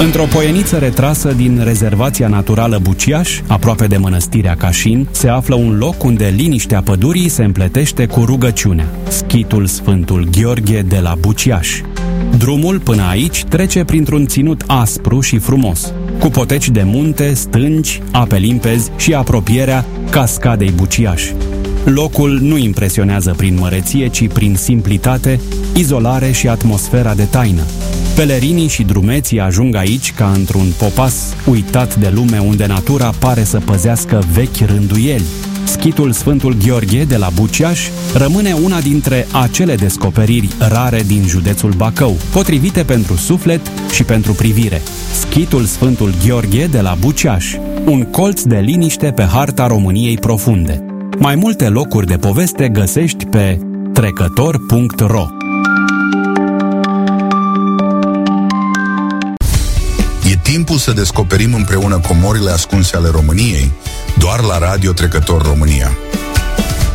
Într-o poieniță retrasă din rezervația naturală Buciaș, aproape de mănăstirea Cașin, se află un loc unde liniștea pădurii se împletește cu rugăciunea, schitul Sfântul Gheorghe de la Buciaș. Drumul până aici trece printr-un ținut aspru și frumos, cu poteci de munte, stânci, ape limpezi și apropierea cascadei Buciaș. Locul nu impresionează prin măreție, ci prin simplitate, izolare și atmosfera de taină. Pelerinii și drumeții ajung aici ca într-un popas uitat de lume unde natura pare să păzească vechi rânduieli. Schitul Sfântul Gheorghe de la Buciaș rămâne una dintre acele descoperiri rare din județul Bacău, potrivite pentru suflet și pentru privire. Schitul Sfântul Gheorghe de la Buciaș, un colț de liniște pe harta României profunde. Mai multe locuri de poveste găsești pe trecător.ro. E timpul să descoperim împreună comorile ascunse ale României, doar la Radio Trecător România.